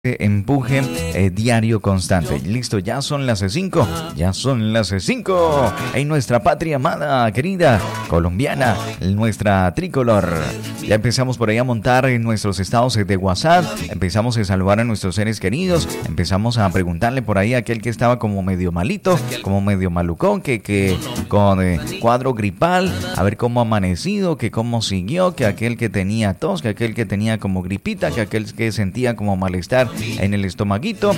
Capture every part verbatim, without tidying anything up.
empuje eh, diario constante. Listo, ya son las cinco, ya son las cinco en nuestra patria amada, querida, colombiana, nuestra tricolor. Ya empezamos por ahí a montar en nuestros estados de WhatsApp, empezamos a saludar a nuestros seres queridos, empezamos a preguntarle por ahí a aquel que estaba como medio malito, como medio malucón, que, que con eh, cuadro gripal, a ver cómo ha amanecido, que cómo siguió, que aquel que tenía tos, que aquel que tenía como gripita, que aquel que sentía como malestar en el estomaguito.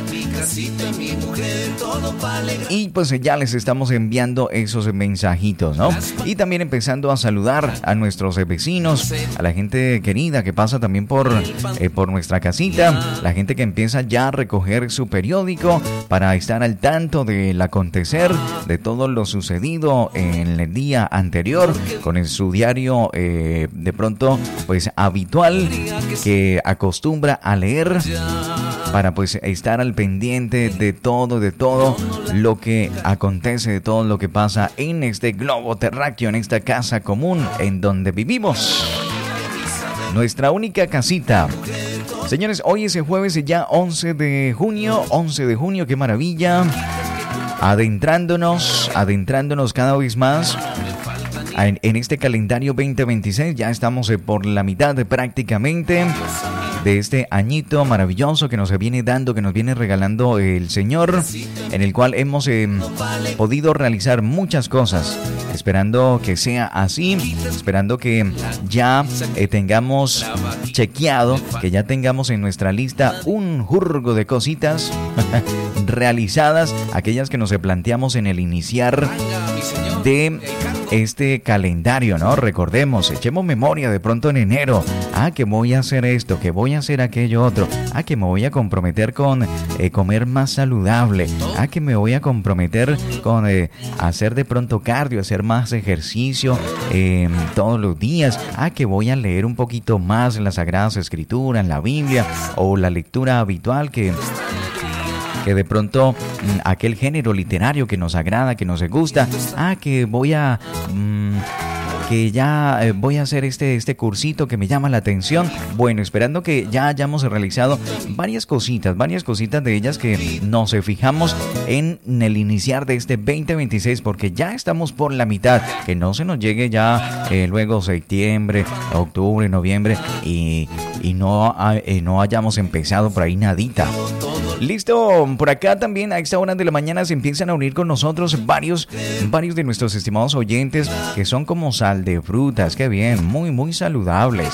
Y pues ya les estamos enviando esos mensajitos, ¿no? Y también empezando a saludar a nuestros vecinos, a la gente querida que pasa también por, eh, por nuestra casita, la gente que empieza ya a recoger su periódico para estar al tanto del acontecer, de todo lo sucedido en el día anterior, con el, su diario eh, de pronto pues habitual que acostumbra a leer, para pues estar al pendiente de todo, de todo lo que acontece, de todo lo que pasa en este globo terráqueo, en esta casa común en donde vivimos. Nuestra única casita. Señores, hoy es el jueves ya once de junio, once de junio, qué maravilla. Adentrándonos, adentrándonos cada vez más en, en este calendario veinte veintiséis, ya estamos por la mitad de, prácticamente de este añito maravilloso que nos viene dando, que nos viene regalando el Señor, en el cual hemos eh, podido realizar muchas cosas, esperando que sea así, esperando que ya eh, tengamos chequeado, que ya tengamos en nuestra lista un jurgo de cositas realizadas, aquellas que nos planteamos en el iniciar de este calendario, ¿no? Recordemos, echemos memoria de pronto en enero. Ah, que voy a hacer esto, que voy a hacer aquello otro. Ah, que me voy a comprometer con eh, comer más saludable. Ah, que me voy a comprometer con eh, hacer de pronto cardio, hacer más ejercicio eh, todos los días. Ah, que voy a leer un poquito más en las Sagradas Escrituras, en la Biblia, o la lectura habitual que... que de pronto mmm, aquel género literario que nos agrada, que nos gusta, ah, que voy a... Mmm, que ya eh, voy a hacer este, este cursito que me llama la atención. Bueno, esperando que ya hayamos realizado varias cositas, varias cositas de ellas que nos fijamos en el iniciar de este veinte veintiséis, porque ya estamos por la mitad, que no se nos llegue ya eh, luego septiembre, octubre, noviembre y, y no, eh, no hayamos empezado por ahí nadita. Listo, por acá también a esta hora de la mañana se empiezan a unir con nosotros varios, varios de nuestros estimados oyentes que son como sal de frutas, qué bien, muy, muy saludables.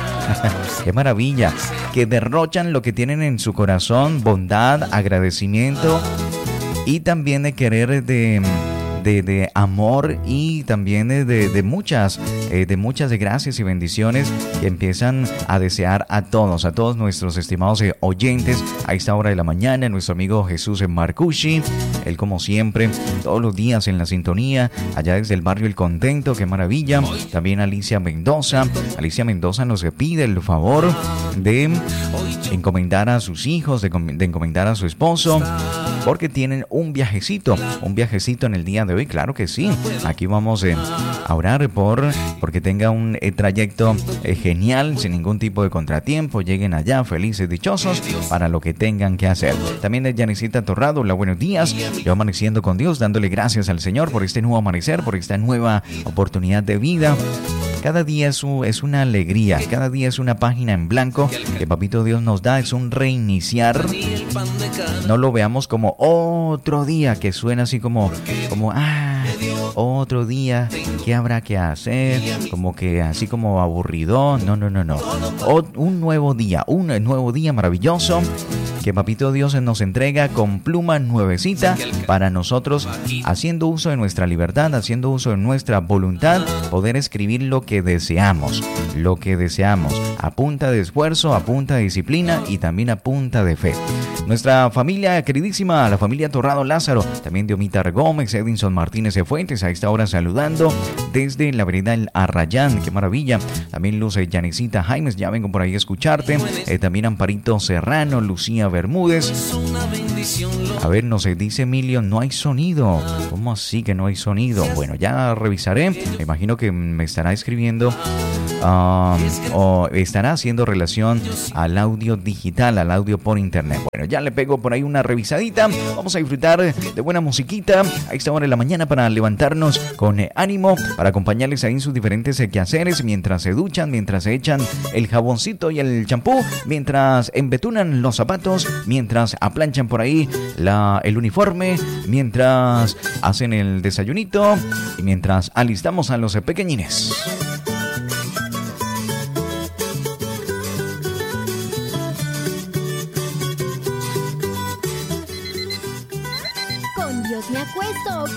Qué maravilla, que derrochan lo que tienen en su corazón, bondad, agradecimiento y también de querer de... De, de amor y también de, de muchas eh, de muchas gracias y bendiciones que empiezan a desear a todos, a todos nuestros estimados eh, oyentes a esta hora de la mañana. Nuestro amigo Jesús Marcucci, él como siempre, todos los días en la sintonía, allá desde el barrio El Contento, qué maravilla. También Alicia Mendoza, Alicia Mendoza nos pide el favor de encomendar a sus hijos, de, de encomendar a su esposo, porque tienen un viajecito, un viajecito en el día de hoy, claro que sí. Aquí vamos eh, a orar por porque tenga un eh, trayecto eh, genial, sin ningún tipo de contratiempo, lleguen allá felices, dichosos, para lo que tengan que hacer. También de Yanisita Torrado, hola, buenos días. Yo amaneciendo con Dios, dándole gracias al Señor por este nuevo amanecer, por esta nueva oportunidad de vida. Cada día es, un, es una alegría, cada día es una página en blanco que Papito Dios nos da, es un reiniciar. No lo veamos como otro día, que suena así como, como ah, otro día, ¿qué habrá que hacer? Como que así como aburrido. No, no, no, no. O, un nuevo día, un nuevo día maravilloso que Papito Dios nos entrega con pluma nuevecita para nosotros, haciendo uso de nuestra libertad, haciendo uso de nuestra voluntad, poder escribir lo que deseamos, lo que deseamos, a punta de esfuerzo, a punta de disciplina y también a punta de fe. Nuestra familia queridísima, la familia Torrado Lázaro, también de Omitar Gómez, Edinson Martínez de Fuentes, a esta hora saludando desde la vereda El Arrayán, qué maravilla. También Luz Yanisita Jaimes, ya vengo por ahí a escucharte. Eh, también Amparito Serrano, Lucía Bermúdez. A ver, nos dice Emilio, no hay sonido. ¿Cómo así que no hay sonido? Bueno, ya revisaré. Me imagino que me estará escribiendo um, o estará haciendo relación al audio digital, al audio por internet. Bueno, ya le pego por ahí una revisadita. Vamos a disfrutar de buena musiquita a esta hora de la mañana para levantarnos con eh, ánimo, para acompañarles ahí en sus diferentes eh, quehaceres, mientras se duchan, mientras se echan el jaboncito y el champú, mientras embetunan los zapatos, mientras aplanchan por ahí la, el uniforme, mientras hacen el desayunito y mientras alistamos a los eh, pequeñines. Con Dios me acuesto.